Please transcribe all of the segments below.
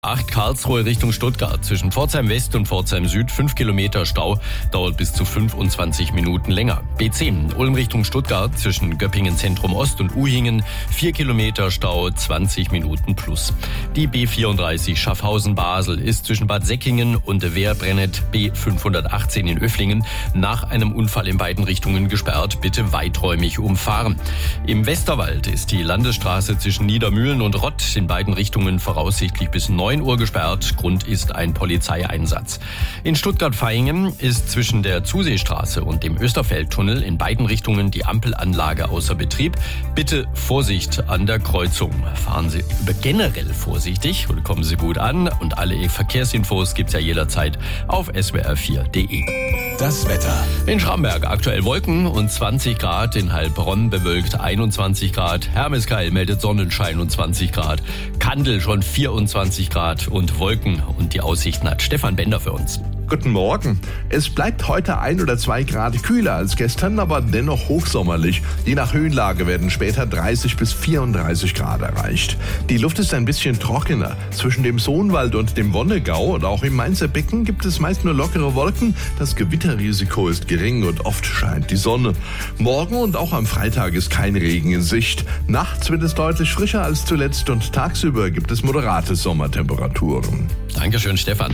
A8 Karlsruhe Richtung Stuttgart. Zwischen Pforzheim West und Pforzheim Süd 5 Kilometer Stau, dauert bis zu 25 Minuten länger. B10 Ulm Richtung Stuttgart zwischen Göppingen Zentrum Ost und Uhingen 4 Kilometer Stau, 20 Minuten plus. Die B34 Schaffhausen-Basel ist zwischen Bad Säckingen und Wehrbrennet B518 in Öfflingen nach einem Unfall in beiden Richtungen gesperrt. Bitte weiträumig umfahren. Im Westerwald ist die Landesstraße zwischen Niedermühlen und Rott in beiden Richtungen voraussichtlich bis 9 Uhr gesperrt. Grund ist ein Polizeieinsatz. In Stuttgart-Vaihingen ist zwischen der Zuseestraße und dem Österfeldtunnel in beiden Richtungen die Ampelanlage außer Betrieb. Bitte Vorsicht an der Kreuzung. Fahren Sie generell vorsichtig und kommen Sie gut an. Und alle Verkehrsinfos gibt's ja jederzeit auf swr4.de. Das Wetter. In Schramberg aktuell Wolken und 20 Grad, in Heilbronn bewölkt 21 Grad, Hermeskeil meldet Sonnenschein und 20 Grad, Kandel schon 24 Grad und Wolken, und die Aussichten hat Stefan Bender für uns. Guten Morgen. Es bleibt heute 1 oder 2 Grad kühler als gestern, aber dennoch hochsommerlich. Je nach Höhenlage werden später 30 bis 34 Grad erreicht. Die Luft ist ein bisschen trockener. Zwischen dem Sohnwald und dem Wonnegau und auch im Mainzer Becken gibt es meist nur lockere Wolken. Das Gewitterrisiko ist gering und oft scheint die Sonne. Morgen und auch am Freitag ist kein Regen in Sicht. Nachts wird es deutlich frischer als zuletzt und tagsüber gibt es moderate Sommertemperaturen. Dankeschön, Stefan.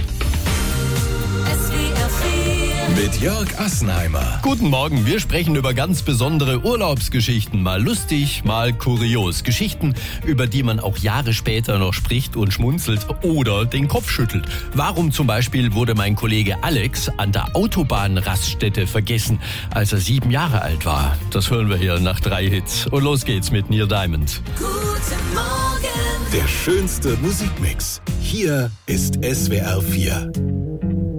Mit Jörg Assenheimer. Guten Morgen, wir sprechen über ganz besondere Urlaubsgeschichten. Mal lustig, mal kurios. Geschichten, über die man auch Jahre später noch spricht und schmunzelt oder den Kopf schüttelt. Warum zum Beispiel wurde mein Kollege Alex an der Autobahnraststätte vergessen, als er 7 Jahre alt war? Das hören wir hier nach 3 Hits. Und los geht's mit Neil Diamond. Guten Morgen. Der schönste Musikmix. Hier ist SWR 4.